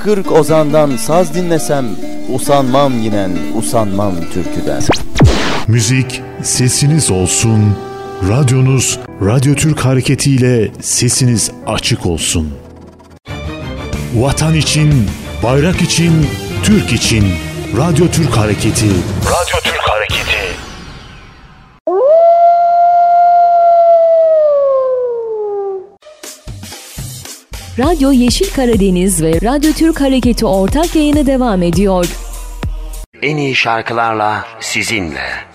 40 ozandan saz dinlesem, usanmam yinen, usanmam türküden. Müzik sesiniz olsun. Radyonuz Radyo Türk Hareketi ile sesiniz açık olsun. Vatan için, bayrak için, Türk için. Radyo Türk Hareketi. Radyo Türk Hareketi. Radyo Yeşil Karadeniz ve Radyo Türk Hareketi ortak yayını devam ediyor. En iyi şarkılarla sizinle.